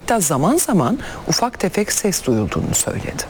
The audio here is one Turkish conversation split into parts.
Hatta zaman zaman ufak tefek ses duyulduğunu söyledi.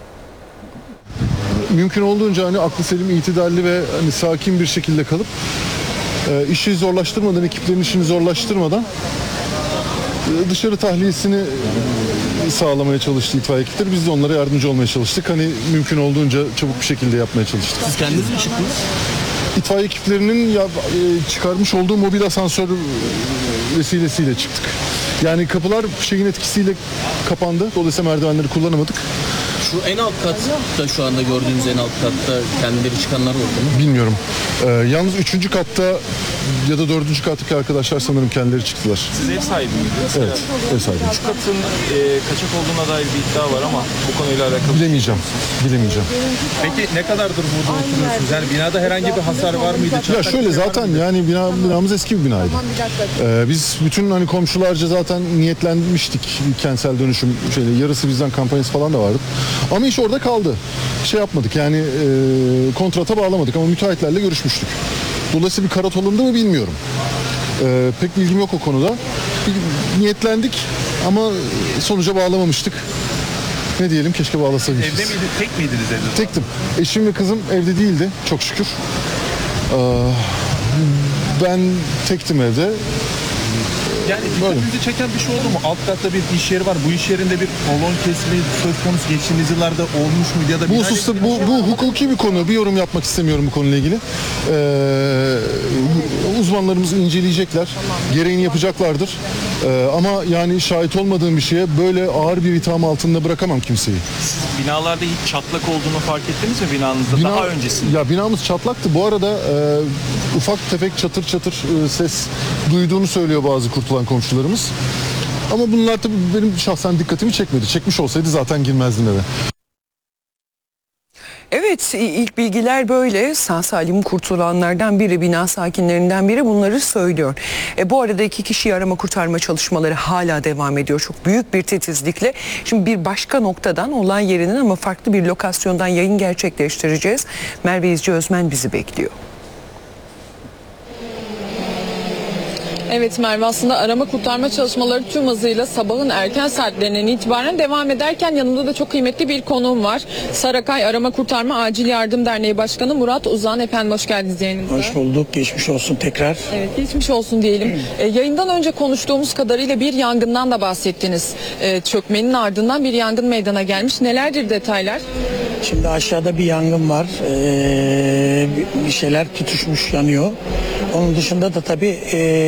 Mümkün olduğunca hani aklı selim, itidalli ve hani sakin bir şekilde kalıp işi zorlaştırmadan, ekiplerin işini zorlaştırmadan dışarı tahliyesini sağlamaya çalıştı itfaiye ekipleri. Biz de onlara yardımcı olmaya çalıştık. Hani mümkün olduğunca çabuk bir şekilde yapmaya çalıştık. Siz kendiniz mi çıktınız? İtfaiye ekiplerinin çıkarmış olduğu mobil asansör vesilesiyle çıktık. Yani kapılar şeyin etkisiyle kapandı. Dolayısıyla merdivenleri kullanamadık. Şu en alt katta, şu anda gördüğünüz en alt katta kendileri çıkanlar oldu mu? Bilmiyorum. Yalnız 3. katta ya da 4. kattaki arkadaşlar sanırım kendileri çıktılar. Siz ev sahibi miydiniz? Evet, ev sahibi. Şu katın kaçak olduğuna dair bir iddia var ama bu konuyla alakalı. Bilemeyeceğim. Peki ne kadardır burada oturuyorsunuz? Yani binada herhangi bir hasar var mıydı? Ya şöyle zaten yani binamız eski bir binaydı. Biz bütün hani komşularca zaten niyetlenmiştik kentsel dönüşüm yarısı bizden kampanyası falan da vardı. Ama iş orada kaldı. Şey yapmadık yani kontrata bağlamadık ama müteahhitlerle görüşmüştük. Dolayısıyla bir karat alındı mı bilmiyorum. Pek bilgim yok o konuda. Niyetlendik ama sonuca bağlamamıştık. Ne diyelim, keşke bağlasaymışız. Evde miydiniz? Tek miydiniz evde? Tektim. Eşim ve kızım evde değildi çok şükür. Ben tektim evde. Yani dikkatinizi çeken bir şey oldu mu? Alt katta bir iş yeri var. Bu iş yerinde bir kolon kesimi söz konusu geçtiğimiz yıllarda olmuş muydu? Ya da Bu hususta bu hukuki bir konu. Bir yorum yapmak istemiyorum bu konuyla ilgili. Uzmanlarımız inceleyecekler. Gereğini yapacaklardır. Ama yani şahit olmadığım bir şeye böyle ağır bir itham altında bırakamam kimseyi. binalarda hiç çatlak olduğunu fark ettiniz mi binanızda daha öncesinde? Ya binamız çatlaktı. Bu arada ufak tefek çatır çatır ses duyduğunu söylüyor bazı kurtulan komşularımız. Ama bunlar tabii benim şahsen dikkatimi çekmedi. Çekmiş olsaydı zaten girmezdim eve. Evet, ilk bilgiler böyle. Sağ salim kurtulanlardan biri, bina sakinlerinden biri bunları söylüyor. Bu arada 2 kişiyi arama kurtarma çalışmaları hala devam ediyor. Çok büyük bir titizlikle. Şimdi bir başka noktadan, olay yerinden ama farklı bir lokasyondan yayın gerçekleştireceğiz. Merve İzci Özmen bizi bekliyor. Evet Merve, aslında arama kurtarma çalışmaları tüm hızıyla sabahın erken saatlerinden itibaren devam ederken yanımda da çok kıymetli bir konuğum var. Sarakay Arama Kurtarma Acil Yardım Derneği Başkanı Murat Uzan. Efendim hoş geldiniz yayınımıza. Hoş bulduk. Geçmiş olsun tekrar. Evet, geçmiş olsun diyelim. Yayından önce konuştuğumuz kadarıyla bir yangından da bahsettiniz. Çökmenin ardından bir yangın meydana gelmiş. Nelerdir detaylar? Şimdi aşağıda bir yangın var. Bir şeyler tutuşmuş, yanıyor. Onun dışında da tabii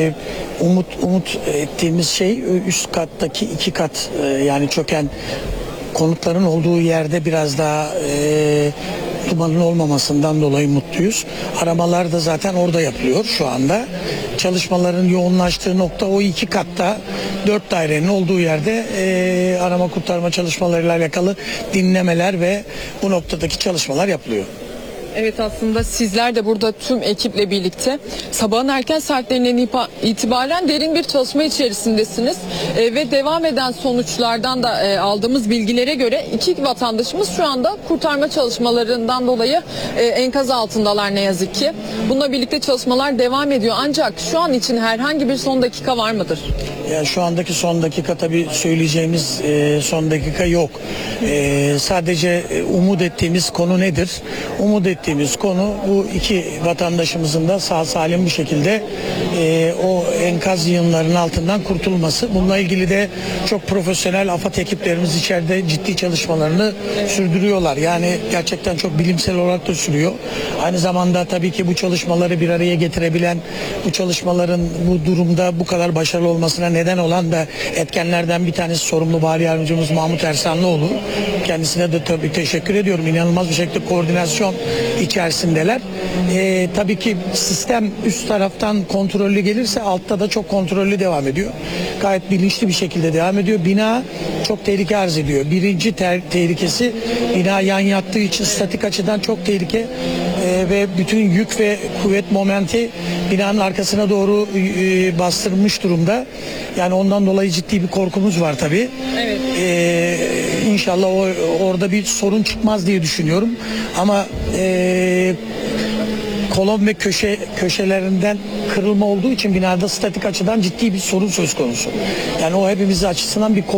umut ettiğimiz şey üst kattaki 2 kat yani çöken konutların olduğu yerde biraz daha dumanın olmamasından dolayı mutluyuz. Aramalar da zaten orada yapılıyor şu anda. Çalışmaların yoğunlaştığı nokta o 2 katta 4 dairenin olduğu yerde arama kurtarma çalışmalarıyla alakalı dinlemeler ve bu noktadaki çalışmalar yapılıyor. Evet, aslında sizler de burada tüm ekiple birlikte sabahın erken saatlerinden itibaren derin bir çalışma içerisindesiniz. Ve devam eden sonuçlardan da aldığımız bilgilere göre 2 vatandaşımız şu anda kurtarma çalışmalarından dolayı enkaz altındalar ne yazık ki. Bununla birlikte çalışmalar devam ediyor ancak şu an için herhangi bir son dakika var mıdır? Yani şu andaki son dakika tabii söyleyeceğimiz son dakika yok. Sadece umut ettiğimiz konu nedir? Umut ettiğimiz konu bu 2 vatandaşımızın da sağ salim bir şekilde o enkaz yığınlarının altından kurtulması. Bununla ilgili de çok profesyonel AFAD ekiplerimiz içeride ciddi çalışmalarını sürdürüyorlar. Yani gerçekten çok bilimsel olarak da sürüyor. Aynı zamanda tabii ki bu çalışmaları bir araya getirebilen, bu çalışmaların bu durumda bu kadar başarılı olmasına neden olan da etkenlerden bir tanesi sorumlu Bari Yardımcımız Mahmut Ersanlıoğlu. Kendisine de tabii teşekkür ediyorum. İnanılmaz bir şekilde koordinasyon içerisindeler. Tabii ki sistem üst taraftan kontrollü gelirse altta da çok kontrollü devam ediyor. Gayet bilinçli bir şekilde devam ediyor. Bina çok tehlike arz ediyor. Birinci tehlikesi, bina yan yattığı için statik açıdan çok tehlike ve bütün yük ve kuvvet momenti binanın arkasına doğru bastırmış durumda. Yani ondan dolayı ciddi bir korkumuz var tabii. Evet. İnşallah orada bir sorun çıkmaz diye düşünüyorum. Ama kolon ve köşelerinden kırılma olduğu için binada statik açıdan ciddi bir sorun söz konusu. Yani o hepimiz açısından bir